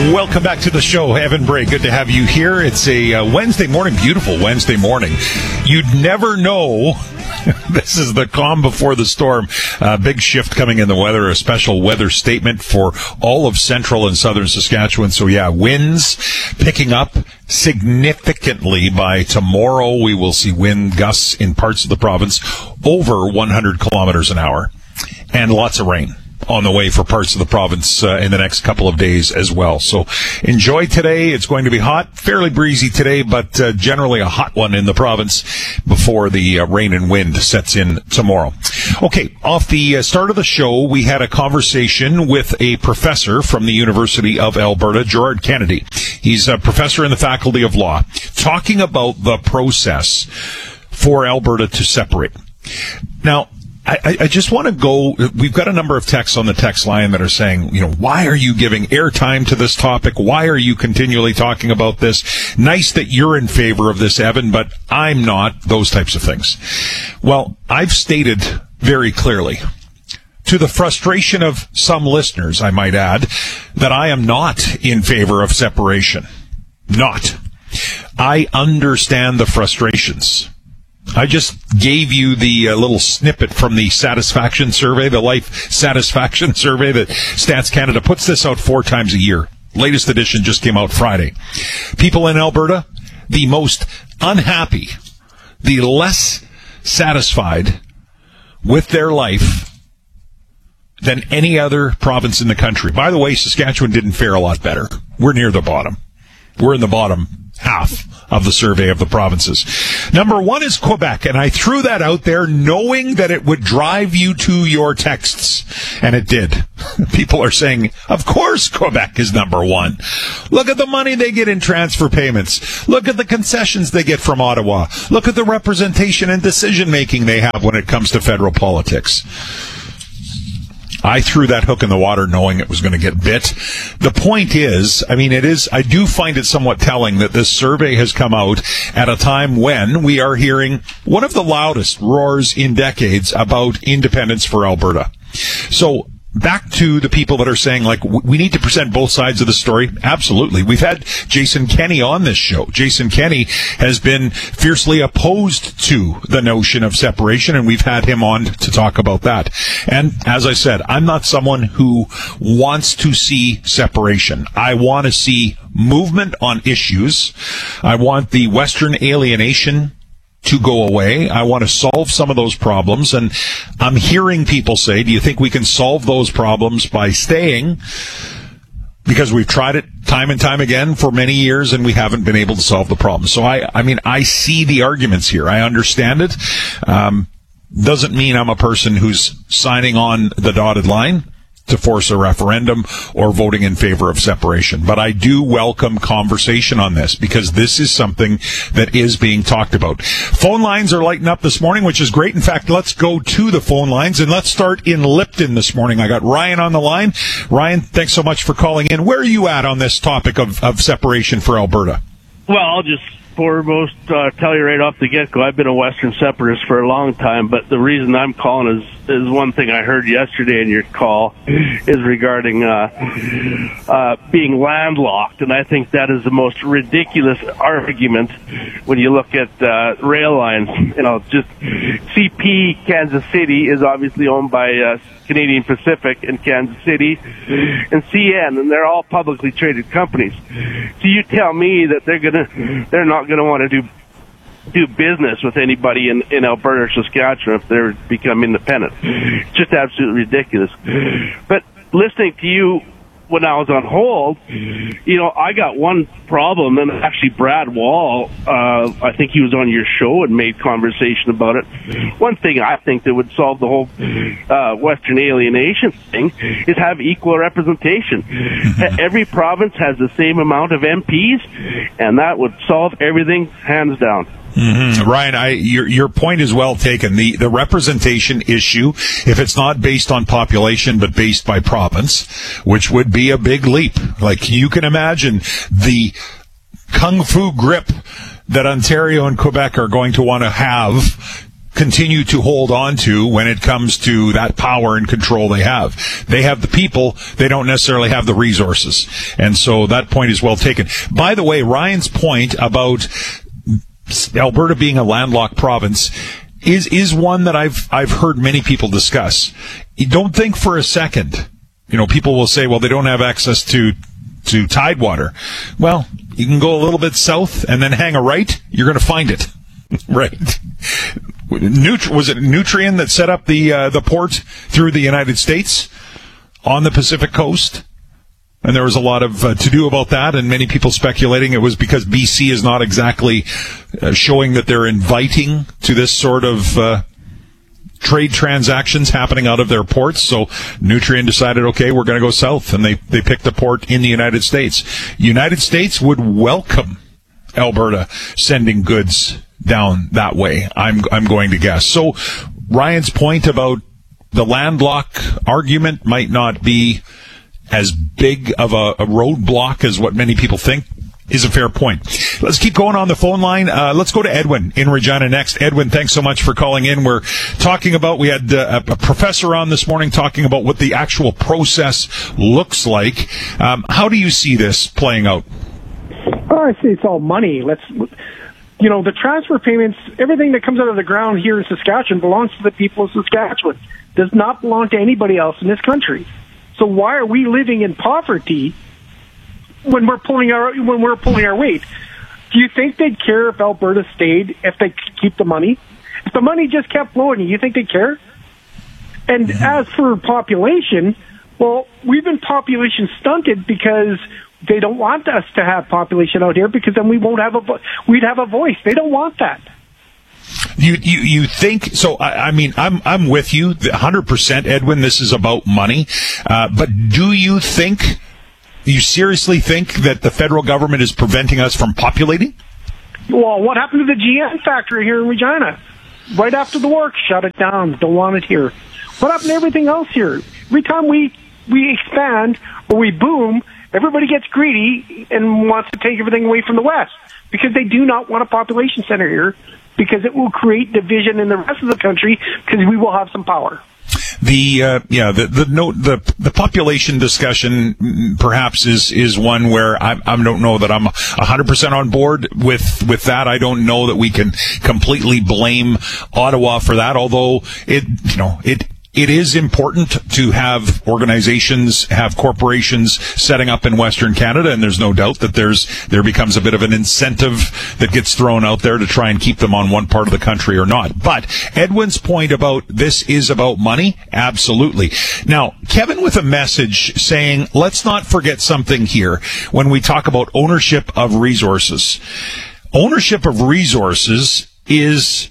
Welcome back to the show, Evan Bray. Good to have you here. It's a Wednesday morning, beautiful Wednesday morning. You'd never know. This is the calm before the storm. Big shift coming in the weather, a special weather statement for all of central and southern Saskatchewan. So, yeah, winds picking up significantly by tomorrow. We will see wind gusts in parts of the province over 100 kilometers an hour and lots of rain on the way for parts of the province in the next couple of days as well. So enjoy today. It's going to be hot, fairly breezy today, but generally a hot one in the province before the rain and wind sets in tomorrow. Okay, off the start of the show, we had a conversation with a professor from the University of Alberta, Gerard Kennedy. He's a professor in the Faculty of Law, talking about the process for Alberta to separate. Now, I just want to go, we've got a number of texts on the text line that are saying, why are you giving airtime to this topic? Why are you continually talking about this? Nice that you're in favor of this, Evan, but I'm not, those types of things. Well, I've stated very clearly, to the frustration of some listeners, I might add, that I am not in favor of separation. Not. I understand the frustrations. I just gave you the little snippet from the satisfaction survey, the life satisfaction survey that Stats Canada puts this out 4 times a year. Latest edition just came out Friday. People in Alberta, the most unhappy, the less satisfied with their life than any other province in the country. By the way, Saskatchewan didn't fare a lot better. We're near the bottom. We're in the bottom half of the survey of the provinces. Number 1 is Quebec, and I threw that out there knowing that it would drive you to your texts, and it did. People are saying, of course Quebec is number 1. Look at the money they get in transfer payments. Look at the concessions they get from Ottawa. Look at the representation and decision-making they have when it comes to federal politics. I threw that hook in the water knowing it was going to get bit. The point is, I do find it somewhat telling that this survey has come out at a time when we are hearing one of the loudest roars in decades about independence for Alberta. So, back to the people that are saying, we need to present both sides of the story. Absolutely. We've had Jason Kenney on this show. Jason Kenney has been fiercely opposed to the notion of separation, and we've had him on to talk about that. And as I said, I'm not someone who wants to see separation. I want to see movement on issues. I want the Western alienation to go away. I want to solve some of those problems, and I'm hearing people say, do you think we can solve those problems by staying? Because we've tried it time and time again for many years, and we haven't been able to solve the problem. So I see the arguments here. I understand it. Doesn't mean I'm a person who's signing on the dotted line to force a referendum or voting in favor of separation. But I do welcome conversation on this because this is something that is being talked about. Phone lines are lighting up this morning, which is great. In fact, let's go to the phone lines and let's start in Lipton this morning. I got Ryan on the line. Ryan, thanks so much for calling in. Where are you at on this topic of separation for Alberta? Well, I'll just foremost tell you right off the get-go, I've been a Western separatist for a long time, but the reason I'm calling is one thing I heard yesterday in your call is regarding being landlocked, and I think that is the most ridiculous argument when you look at rail lines. Just CP Kansas City is obviously owned by Canadian Pacific in Kansas City and CN, and they're all publicly traded companies. So you tell me that they're not gonna want to do business with anybody in Alberta or Saskatchewan if they're become independent. It's just absolutely ridiculous. But listening to you when I was on hold, I got one problem, and actually Brad Wall, I think he was on your show and made conversation about it. One thing I think that would solve the whole Western alienation thing is have equal representation. Every province has the same amount of MPs, and that would solve everything hands down. Mm-hmm. Ryan, your point is well taken. The representation issue, if it's not based on population but based by province, which would be a big leap. You can imagine the kung fu grip that Ontario and Quebec are going to want to have continue to hold on to when it comes to that power and control they have. They have the people, they don't necessarily have the resources. And so that point is well taken. By the way, Ryan's point about Alberta being a landlocked province is one that I've heard many people discuss. You don't think for a second, people will say, well, they don't have access to tidewater. Well, you can go a little bit south and then hang a right, you're going to find it. Right. Was it Nutrien that set up the port through the United States on the Pacific coast? And there was a lot of to-do about that, and many people speculating it was because BC is not exactly showing that they're inviting to this sort of trade transactions happening out of their ports. So Nutrien decided, okay, we're going to go south, and they picked a port in the United States. United States would welcome Alberta sending goods down that way, I'm going to guess. So Ryan's point about the landlock argument might not be as big of a roadblock as what many people think is a fair point. Let's keep going on the phone line. Let's go to Edwin in Regina next. Edwin, thanks so much for calling in. We're talking about, we had a professor on this morning talking about what the actual process looks like. How do you see this playing out? Well, I see it's all money. The transfer payments, everything that comes out of the ground here in Saskatchewan belongs to the people of Saskatchewan. Does not belong to anybody else in this country. So why are we living in poverty when we're pulling our weight? Do you think they'd care if Alberta stayed, if they keep the money? If the money just kept flowing, you think they'd care? And as for population, well, we've been population stunted because they don't want us to have population out here, because then we'd have a voice. They don't want that. You think so? I mean, I'm with you 100%, Edwin. This is about money, but do you seriously think that the federal government is preventing us from populating? Well, what happened to the GM factory here in Regina? Right after the war, shut it down. Don't want it here. What happened to everything else here? Every time we expand or we boom, everybody gets greedy and wants to take everything away from the West, because they do not want a population center here, because it will create division in the rest of the country, because we will have some power. The population discussion perhaps is one where I don't know that I'm 100% on board with that. I don't know that we can completely blame Ottawa for that, although it is important to have organizations, have corporations setting up in Western Canada, and there's no doubt that there becomes a bit of an incentive that gets thrown out there to try and keep them on one part of the country or not. But Edwin's point about this is about money, absolutely. Now, Kevin with a message saying, let's not forget something here when we talk about ownership of resources. Ownership of resources is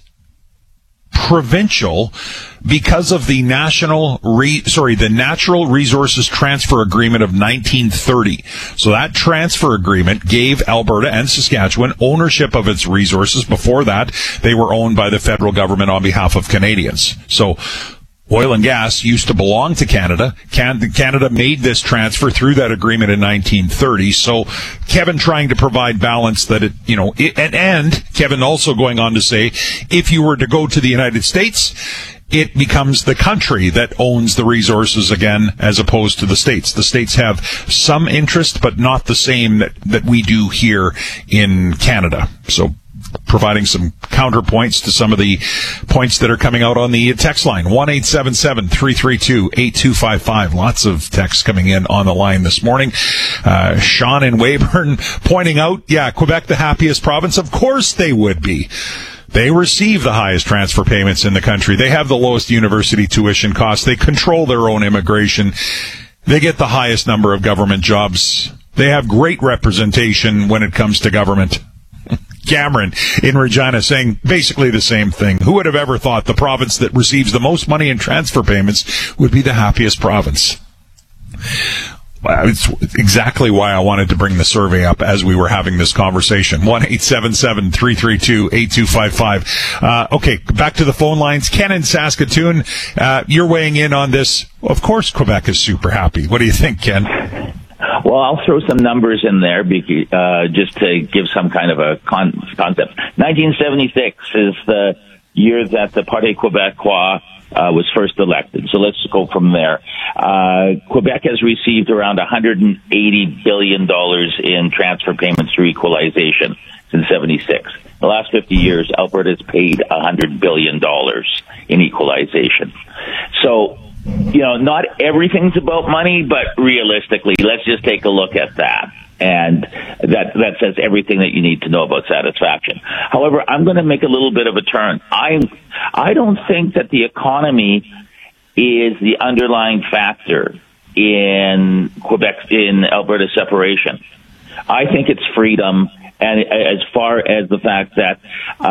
provincial because of the Natural Resources Transfer Agreement of 1930. So that transfer agreement gave Alberta and Saskatchewan ownership of its resources. Before that, they were owned by the federal government on behalf of Canadians. So oil and gas used to belong to Canada. Canada made this transfer through that agreement in 1930. So Kevin trying to provide balance that and Kevin also going on to say, if you were to go to the United States, it becomes the country that owns the resources again, as opposed to the states. The states have some interest, but not the same that we do here in Canada. So providing some counterpoints to some of the points that are coming out on the text line. 1-877-332-8255. Lots of texts coming in on the line this morning. Sean in Weyburn pointing out, Quebec the happiest province. Of course they would be. They receive the highest transfer payments in the country. They have the lowest university tuition costs. They control their own immigration. They get the highest number of government jobs. They have great representation when it comes to government. Cameron in Regina saying basically the same thing. Who would have ever thought the province that receives the most money in transfer payments would be the happiest province? It's exactly why I wanted to bring the survey up as we were having this conversation. 1-877-332-8255. Okay, back to the phone lines. Ken in Saskatoon, you're weighing in on this. Of course Quebec is super happy. What do you think, Ken? Well, I'll throw some numbers in there just to give some kind of a concept. 1976 is the year that the Parti Québécois was first elected. So let's go from there. Quebec has received around $180 billion in transfer payments through equalization since 76. The last 50 years, Alberta's paid $100 billion in equalization. So, not everything's about money, but realistically, let's just take a look at that. And that says everything that you need to know about satisfaction. However, I'm going to make a little bit of a turn. I don't think that the economy is the underlying factor in Alberta separation. I think it's freedom, and as far as the fact that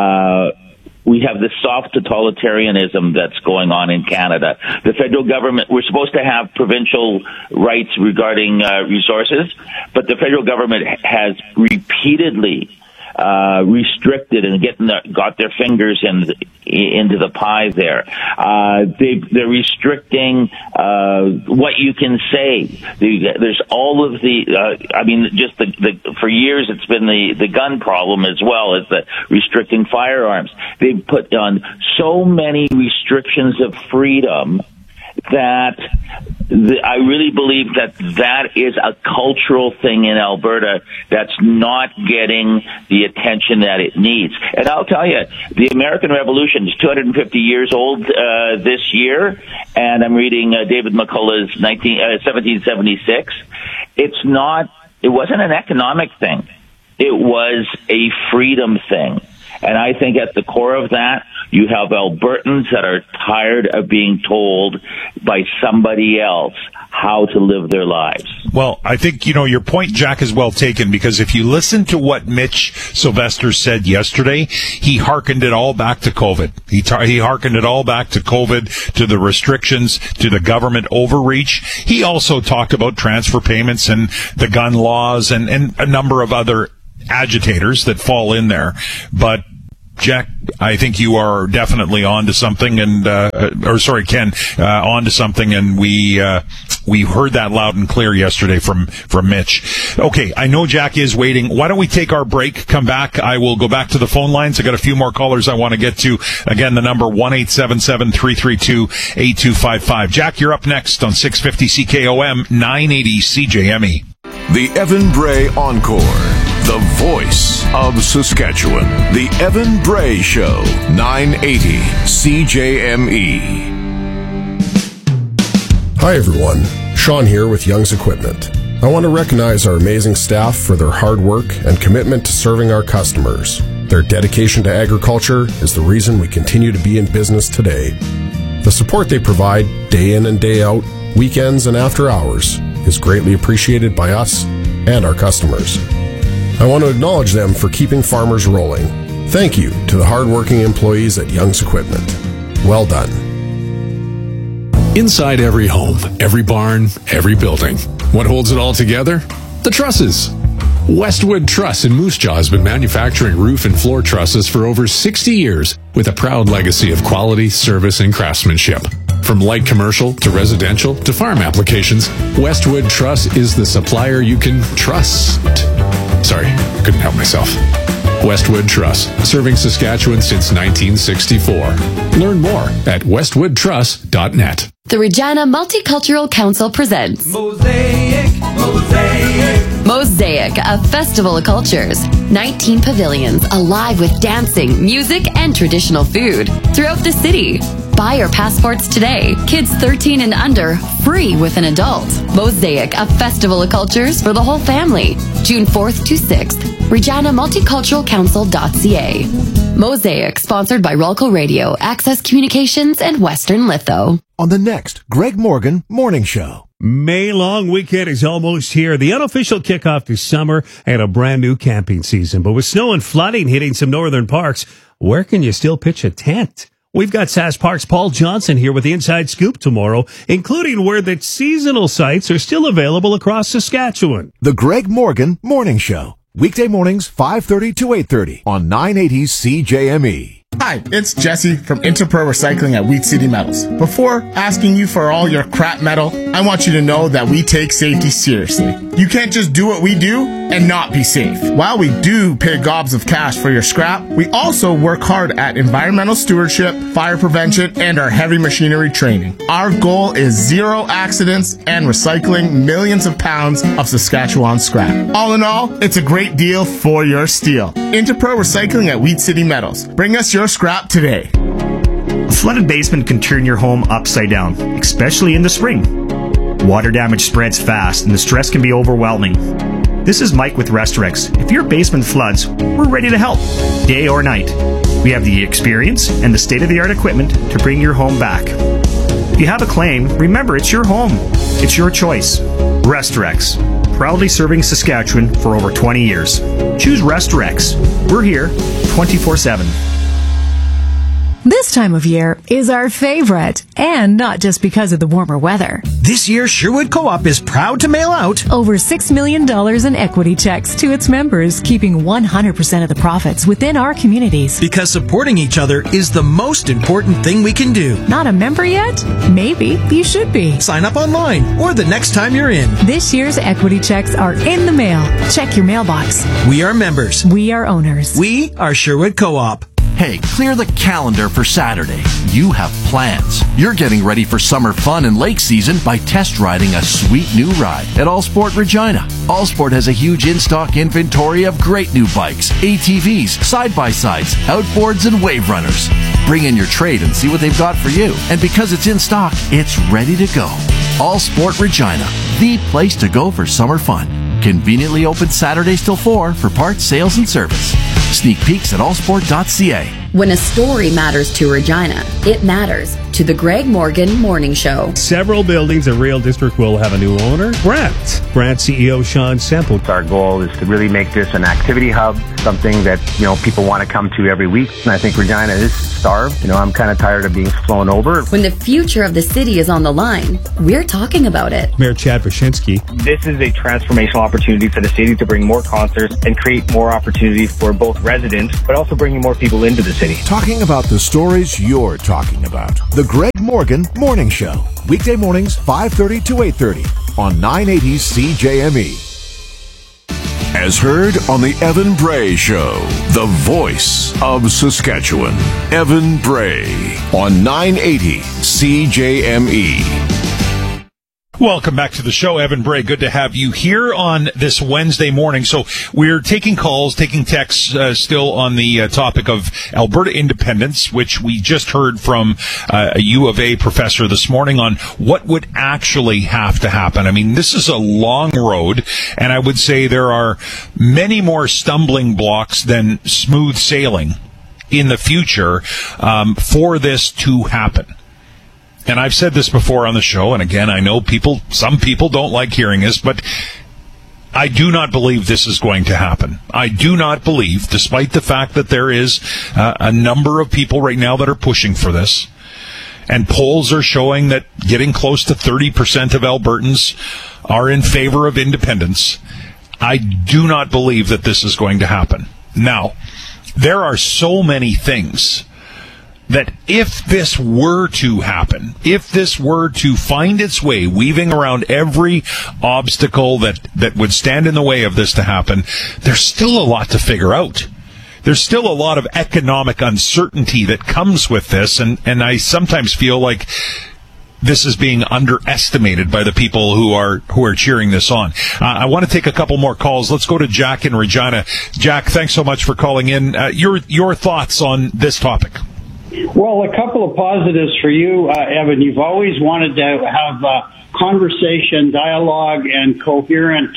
we have this soft totalitarianism that's going on in Canada. The federal government, we're supposed to have provincial rights regarding resources, but the federal government has repeatedly restricted and got their fingers into the pie there. They're restricting what you can say. There's all of for years it's been the gun problem as well as the restricting firearms. They've put on so many restrictions of freedom that I really believe that is a cultural thing in Alberta that's not getting the attention that it needs. And I'll tell you, the American Revolution is 250 years old this year, and I'm reading David McCullough's 1776. It wasn't an economic thing. It was a freedom thing. And I think at the core of that, you have Albertans that are tired of being told by somebody else how to live their lives. Well, I think, your point, Jack, is well taken, because if you listen to what Mitch Sylvester said yesterday, he hearkened it all back to COVID. He hearkened it all back to COVID, to the restrictions, to the government overreach. He also talked about transfer payments and the gun laws and a number of other agitators that fall in there. But Jack, I think you are definitely onto something, and Ken, onto something, and we heard that loud and clear yesterday from Mitch. Okay, I know Jack is waiting. Why don't we take our break? Come back. I will go back to the phone lines. I got a few more callers I want to get to. Again, the number 1-877-332-8255. Jack, you're up next on 650 CKOM 980 CJME. The Evan Bray Encore, the voice of Saskatchewan. The Evan Bray Show, 980 CJME. Hi everyone, Sean here with Young's Equipment. I want to recognize our amazing staff for their hard work and commitment to serving our customers. Their dedication to agriculture is the reason we continue to be in business today. The support they provide day in and day out, weekends and after hours, is greatly appreciated by us and our customers. I want to acknowledge them for keeping farmers rolling. Thank you to the hardworking employees at Young's Equipment. Well done. Inside every home, every barn, every building, what holds it all together? The trusses. Westwood Truss in Moose Jaw has been manufacturing roof and floor trusses for over 60 years with a proud legacy of quality, service, and craftsmanship. From light commercial to residential to farm applications, Westwood Truss is the supplier you can trust. Sorry, couldn't help myself. Westwood Truss, serving Saskatchewan since 1964. Learn more at westwoodtruss.net. The Regina Multicultural Council presents Mosaic, a festival of cultures. 19 pavilions alive with dancing, music, and traditional food throughout the city. Buy your passports today. Kids 13 and under, free with an adult. Mosaic, a festival of cultures for the whole family. June 4th to 6th. ReginaMulticulturalCouncil.ca. Mosaic, sponsored by Rolco Radio, Access Communications, and Western Litho. On the next Greg Morgan Morning Show. May long weekend is almost here. The unofficial kickoff to summer and a brand new camping season. But with snow and flooding hitting some northern parks, where can you still pitch a tent? We've got Sask Park's Paul Johnson here with the Inside Scoop tomorrow, including where the seasonal sites are still available across Saskatchewan. The Greg Morgan Morning Show. Weekday mornings, 5:30 to 8:30 on 980 CJME. Hi, it's Jesse from Interpro Recycling at Wheat City Metals. Before asking you for all your crap metal, I want you to know that we take safety seriously. You can't just do what we do and not be safe. While we do pay gobs of cash for your scrap, we also work hard at environmental stewardship, fire prevention, and our heavy machinery training. Our goal is zero accidents and recycling millions of pounds of Saskatchewan scrap. All in all, it's a great deal for your steel. Interpro Recycling at Wheat City Metals. Bring us your scrap today. A flooded basement can turn your home upside down, especially in the spring. Water damage spreads fast and the stress can be overwhelming. This is Mike with Restorex. If your basement floods, we're ready to help, day or night. We have the experience and the state-of-the-art equipment to bring your home back. If you have a claim, remember it's your home. It's your choice. Restorex, proudly serving Saskatchewan for over 20 years. Choose Restorex. We're here 24/7. This time of year is our favorite, and not just because of the warmer weather. This year, Sherwood Co-op is proud to mail out over $6 million in equity checks to its members, keeping 100% of the profits within our communities. Because supporting each other is the most important thing we can do. Not a member yet? Maybe you should be. Sign up online or the next time you're in. This year's equity checks are in the mail. Check your mailbox. We are members. We are owners. We are Sherwood Co-op. Hey, clear the calendar for Saturday. You have plans. You're getting ready for summer fun and lake season by test riding a sweet new ride at All Sport Regina. All Sport has a huge in-stock inventory of great new bikes, ATVs, side-by-sides, outboards, and wave runners. Bring in your trade and see what they've got for you. And because it's in stock, it's ready to go. All Sport Regina, the place to go for summer fun. Conveniently open Saturdays till 4 for parts, sales, and service. Sneak peeks at allsport.ca. When a story matters to Regina, it matters to the Greg Morgan Morning Show. Several buildings at Rail District will have a new owner. Grant CEO Sean Semple. Our goal is to really make this an activity hub, something that, people want to come to every week. And I think Regina is starved. I'm kind of tired of being flown over. When the future of the city is on the line, we're talking about it. Mayor Chad Wyszynski. This is a transformational opportunity for the city to bring more concerts and create more opportunities for both residents, but also bringing more people into the city. Talking about the stories you're talking about. The Greg Morgan Morning Show. Weekday mornings, 5:30 to 8:30 on 980 CJME. As heard on the Evan Bray Show, the voice of Saskatchewan. Evan Bray on 980 CJME. Welcome back to the show, Evan Bray. Good to have you here on this Wednesday morning. So we're taking calls, taking texts, still on the topic of Alberta independence, which we just heard from a U of A professor this morning on what would actually have to happen. I mean, this is a long road, and I would say there are many more stumbling blocks than smooth sailing in the future for this to happen. And I've said this before on the show, and again, I know some people don't like hearing this, but I do not believe this is going to happen. I do not believe, despite the fact that there is a number of people right now that are pushing for this, and polls are showing that getting close to 30% of Albertans are in favor of independence. I do not believe that this is going to happen. Now, there are so many things that if this were to happen, if this were to find its way, weaving around every obstacle that would stand in the way of this to happen, there's still a lot to figure out. There's still a lot of economic uncertainty that comes with this, and I sometimes feel like this is being underestimated by the people who are cheering this on. I want to take a couple more calls. Let's go to Jack in Regina. Jack, thanks so much for calling in. Your thoughts on this topic? Well, a couple of positives for you, Evan. You've always wanted to have conversation, dialogue, and coherent,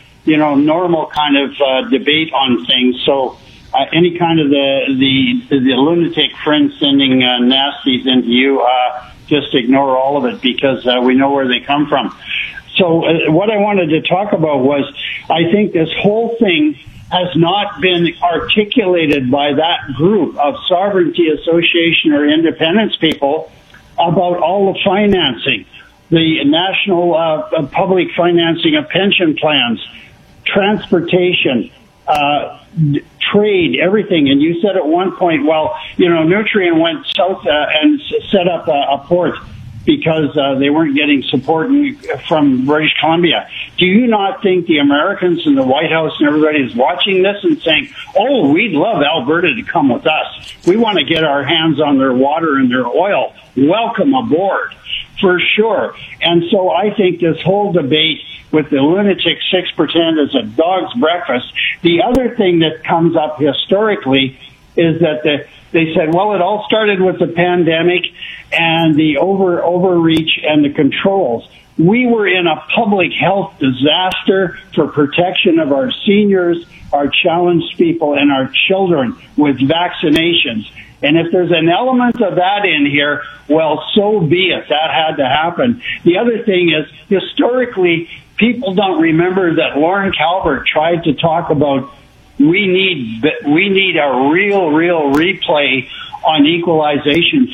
normal kind of debate on things. So any kind of the lunatic friend sending nasties into you, just ignore all of it because we know where they come from. So what I wanted to talk about was I think this whole thing has not been articulated by that group of Sovereignty Association or independence people about all the financing, the national public financing of pension plans, transportation, trade, everything. And you said at one point, well, Nutrien went south and set up a port because they weren't getting support from British Columbia. Do you not think the Americans in the White House and everybody is watching this and saying, oh, we'd love Alberta to come with us. We want to get our hands on their water and their oil. Welcome aboard, for sure. And so I think this whole debate with the lunatic 6% is a dog's breakfast. The other thing that comes up historically is that they said, well, it all started with the pandemic and the overreach and the controls. We were in a public health disaster for protection of our seniors, our challenged people, and our children with vaccinations. And if there's an element of that in here, well, so be it. That had to happen. The other thing is, historically, people don't remember that Lauren Calvert tried to talk about we need a real replay on equalization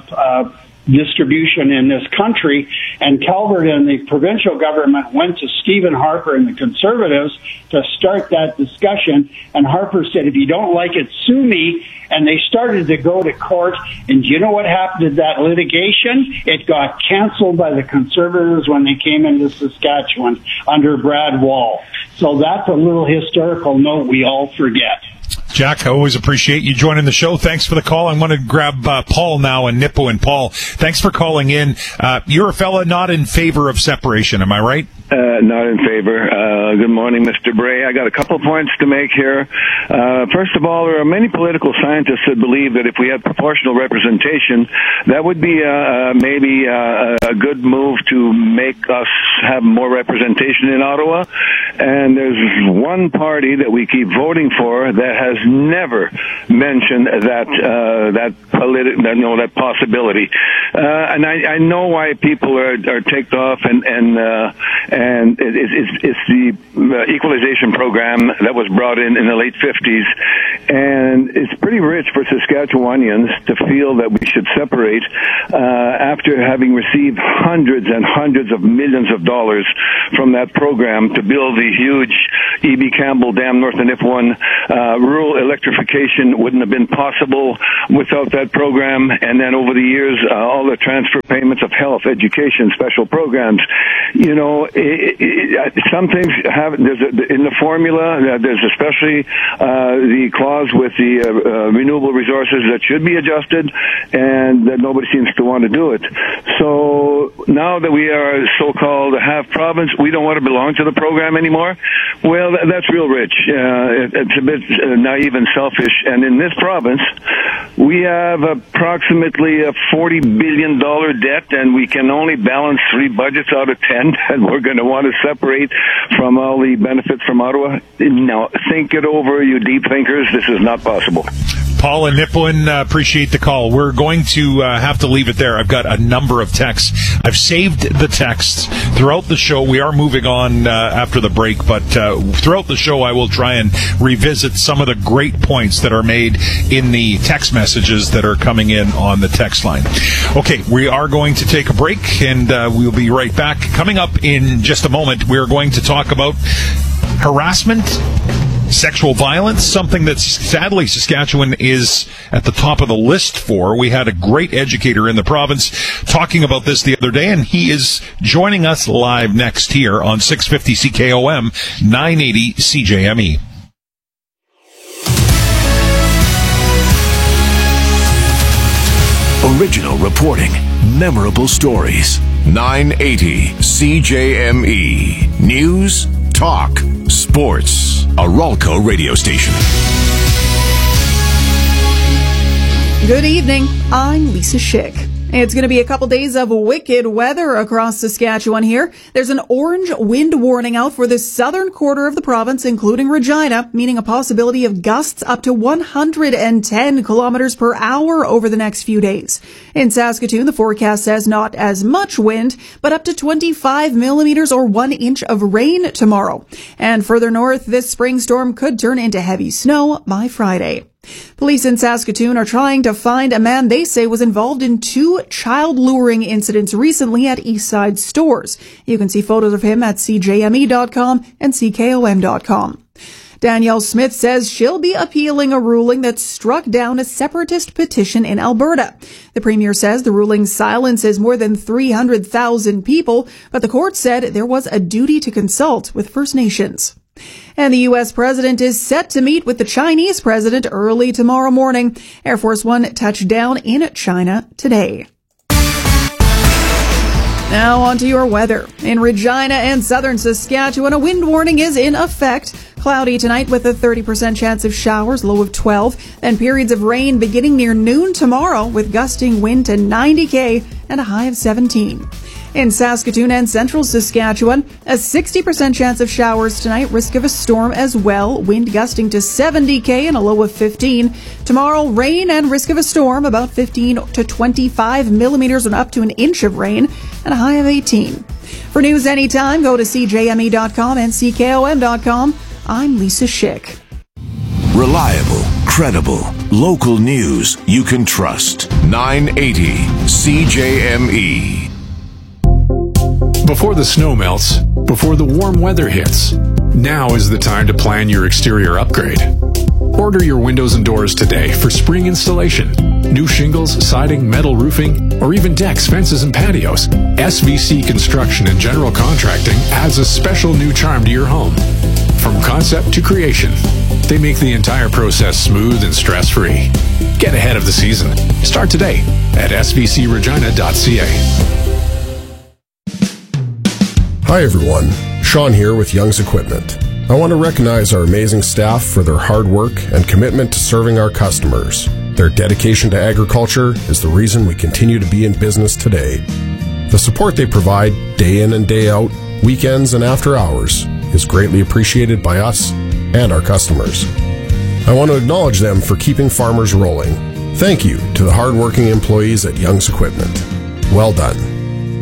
distribution in this country. And Calvert and the provincial government went to Stephen Harper and the Conservatives to start that discussion. And Harper said, if you don't like it, sue me. And they started to go to court. And do you know what happened to that litigation? It got canceled by the Conservatives when they came into Saskatchewan under Brad Wall. So that's a little historical note we all forget. Jack, I always appreciate you joining the show. Thanks for the call. I want to grab Paul now in Nipawin. Paul, thanks for calling in. You're a fella not in favor of separation, am I right? Not in favor. Good morning, Mr. Bray. I got a couple points to make here. First of all, there are many political scientists that believe that if we had proportional representation, that would be maybe a good move to make us have more representation in Ottawa. And there's one party that we keep voting for that has never mentioned that possibility. And I know why people are ticked off, and it's the equalization program that was brought in the late 50s, and it's pretty rich for Saskatchewanians to feel that we should separate after having received hundreds and hundreds of millions of dollars from that program to build the huge E.B. Campbell Dam north of Nipawin. Rural electrification wouldn't have been possible without that program. And then over the years, all the transfer payments of health, education, special programs. Some things have, in the formula, there's especially the clause with the renewable resources that should be adjusted, and that nobody seems to want to do it. So now that we are so-called a half province, we don't want to belong to the program anymore. Well, that's real rich. It's a bit naive and selfish. And in this province, we have approximately a $40 billion debt, and we can only balance 3 budgets out of 10, and we're going to want to separate from all the benefits from Ottawa. Now, think it over, you deep thinkers. This is not possible. Paul and Nipawin, appreciate the call. We're going to have to leave it there. I've got a number of texts. I've saved the texts throughout the show. We are moving on after the break, but throughout the show I will try and revisit some of the great points that are made in the text messages that are coming in on the text line. Okay, we are going to take a break, and we'll be right back. Coming up in just a moment, we are going to talk about harassment, sexual violence, something that sadly Saskatchewan is at the top of the list for. We had a great educator in the province talking about this the other day, and he is joining us live next here on 650 CKOM, 980 CJME. Original reporting, memorable stories. 980 CJME. News, talk, sports. A Ralco radio station. Good evening. I'm Lisa Schick. It's going to be a couple days of wicked weather across Saskatchewan here. There's an orange wind warning out for the southern quarter of the province, including Regina, meaning a possibility of gusts up to 110 kilometers per hour over the next few days. In Saskatoon, the forecast says not as much wind, but up to 25 millimeters or 1 inch of rain tomorrow. And further north, this spring storm could turn into heavy snow by Friday. Police in Saskatoon are trying to find a man they say was involved in 2 child luring incidents recently at Eastside stores. You can see photos of him at CJME.com and CKOM.com. Danielle Smith says she'll be appealing a ruling that struck down a separatist petition in Alberta. The Premier says the ruling silences more than 300,000 people, but the court said there was a duty to consult with First Nations. And the U.S. president is set to meet with the Chinese president early tomorrow morning. Air Force One touched down in China today. Now on to your weather. In Regina and southern Saskatchewan, a wind warning is in effect. Cloudy tonight with a 30% chance of showers, low of 12. Then periods of rain beginning near noon tomorrow with gusting wind to 90 km and a high of 17. In Saskatoon and central Saskatchewan, a 60% chance of showers tonight, risk of a storm as well, wind gusting to 70 km and a low of 15. Tomorrow, rain and risk of a storm, about 15 to 25 millimeters and up to an inch of rain, and a high of 18. For news anytime, go to CJME.com and CKOM.com. I'm Lisa Schick. Reliable, credible, local news you can trust. 980 CJME. Before the snow melts, before the warm weather hits, now is the time to plan your exterior upgrade. Order your windows and doors today for spring installation. New shingles, siding, metal roofing, or even decks, fences, and patios. SVC Construction and General Contracting adds a special new charm to your home. From concept to creation, they make the entire process smooth and stress-free. Get ahead of the season. Start today at svcregina.ca. Hi everyone, Sean here with Young's Equipment. I want to recognize our amazing staff for their hard work and commitment to serving our customers. Their dedication to agriculture is the reason we continue to be in business today. The support they provide day in and day out, weekends and after hours, is greatly appreciated by us and our customers. I want to acknowledge them for keeping farmers rolling. Thank you to the hardworking employees at Young's Equipment. Well done.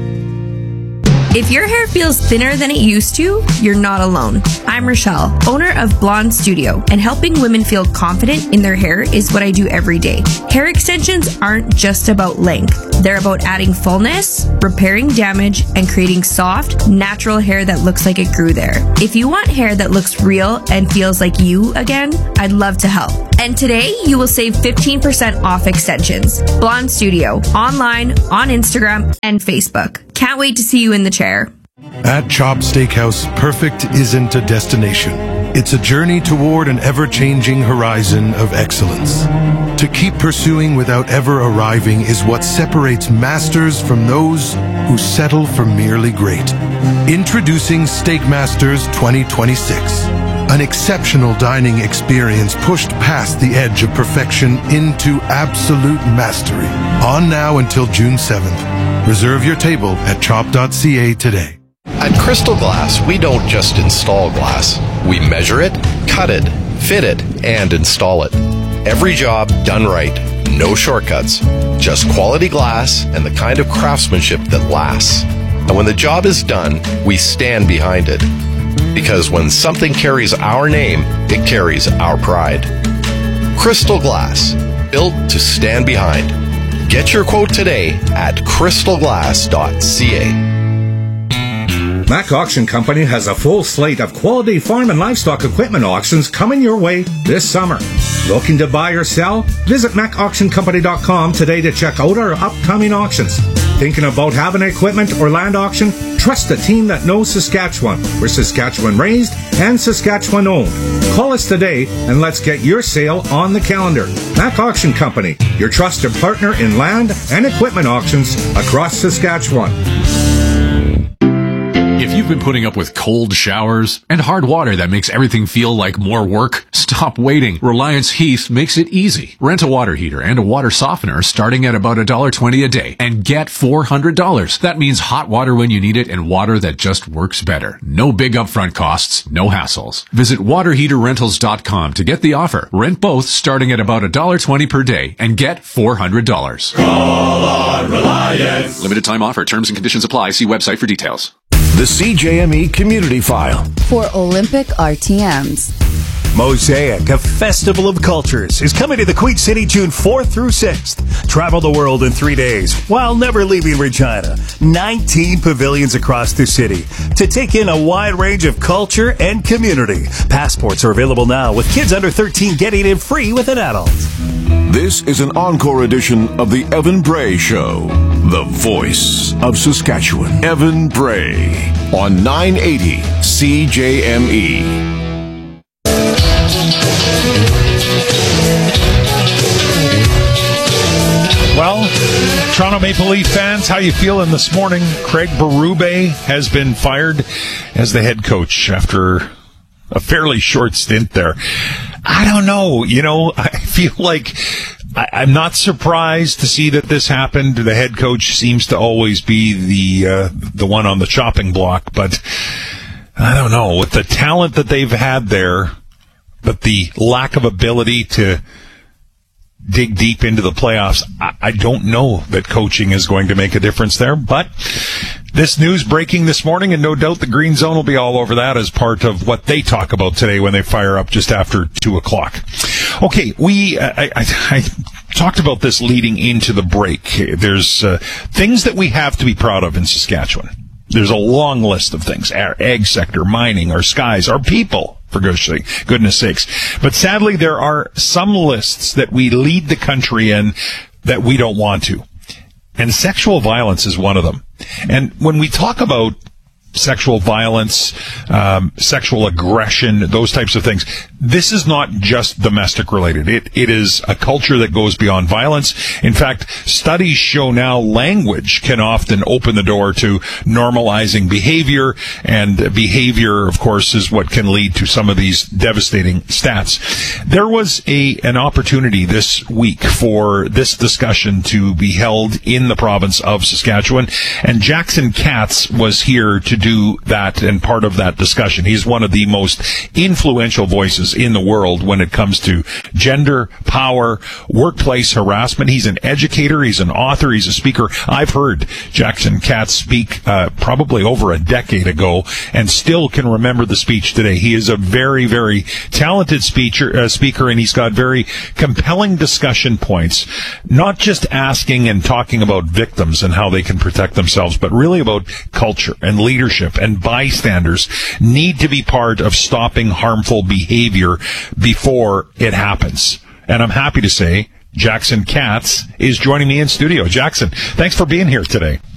If your hair feels thinner than it used to, you're not alone. I'm Rochelle, owner of Blonde Studio, and helping women feel confident in their hair is what I do every day. Hair extensions aren't just about length. They're about adding fullness, repairing damage, and creating soft, natural hair that looks like it grew there. If you want hair that looks real and feels like you again, I'd love to help. And today, you will save 15% off extensions. Blonde Studio, online, on Instagram, and Facebook. Can't wait to see you in the chair. At Chop Steakhouse, perfect isn't a destination. It's a journey toward an ever-changing horizon of excellence. To keep pursuing without ever arriving is what separates masters from those who settle for merely great. Introducing Steak Masters 2026. An exceptional dining experience pushed past the edge of perfection into absolute mastery. On now until June 7th. Reserve your table at chop.ca today. At Crystal Glass, we don't just install glass. We measure it, cut it, fit it, and install it. Every job done right. No shortcuts. Just quality glass and the kind of craftsmanship that lasts. And when the job is done, we stand behind it. Because when something carries our name, it carries our pride. Crystal Glass, built to stand behind. Get your quote today at crystalglass.ca. Mac Auction Company has a full slate of quality farm and livestock equipment auctions coming your way this summer. Looking to buy or sell? Visit MacAuctionCompany.com today to check out our upcoming auctions. Thinking about having an equipment or land auction? Trust the team that knows Saskatchewan. We're Saskatchewan raised and Saskatchewan owned. Call us today and let's get your sale on the calendar. Mac Auction Company, your trusted partner in land and equipment auctions across Saskatchewan. If you've been putting up with cold showers and hard water that makes everything feel like more work, stop waiting. Reliance Heath makes it easy. Rent a water heater and a water softener starting at about $1.20 a day and get $400. That means hot water when you need it and water that just works better. No big upfront costs, no hassles. Visit waterheaterrentals.com to get the offer. Rent both starting at about $1.20 per day and get $400. Call on Reliance. Limited time offer. Terms and conditions apply. See website for details. The CJME Community File. For Olympic RTMs. Mosaic, a festival of cultures, is coming to the Queen City June 4th through 6th. Travel the world in 3 days while never leaving Regina. 19 pavilions across the city to take in a wide range of culture and community. Passports are available now, with kids under 13 getting in free with an adult. This is an encore edition of the Evan Bray Show, the voice of Saskatchewan. Evan Bray on 980 CJME. Well, Toronto Maple Leaf fans, how you feeling this morning? Craig Berube has been fired as the head coach after a fairly short stint there. I don't know. I feel like I'm not surprised to see that this happened. The head coach seems to always be the one on the chopping block, but I don't know. With the talent that they've had there, but the lack of ability to dig deep into the playoffs, I don't know that coaching is going to make a difference there. But this news breaking this morning, and no doubt the Green Zone will be all over that as part of what they talk about today when they fire up just after 2 o'clock. Okay, I talked about this leading into the break. There's things that we have to be proud of in Saskatchewan. There's a long list of things. Our ag sector, mining, our skies, our people, for goodness sakes. But sadly, there are some lists that we lead the country in that we don't want to. And sexual violence is one of them. And when we talk about sexual violence, sexual aggression, those types of things, this is not just domestic related. It is a culture that goes beyond violence. In fact, studies show now language can often open the door to normalizing behavior, and behavior, of course, is what can lead to some of these devastating stats. There was an opportunity this week for this discussion to be held in the province of Saskatchewan, and Jackson Katz was here to do that and part of that discussion. He's one of the most influential voices in the world when it comes to gender, power, workplace harassment. He's an educator, he's an author, he's a speaker. I've heard Jackson Katz speak probably over a decade ago and still can remember the speech today. He is a very, very talented speaker, and he's got very compelling discussion points, not just asking and talking about victims and how they can protect themselves, but really about culture and leadership, and bystanders need to be part of stopping harmful behavior before it happens. And I'm happy to say Jackson Katz is joining me in studio. Jackson, thanks for being here today.